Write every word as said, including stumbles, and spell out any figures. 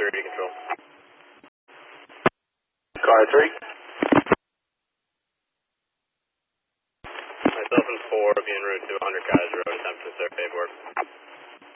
three to control. Car three. Myself and four will be en route to one hundred Kaiser Road, attempting to serve paperwork.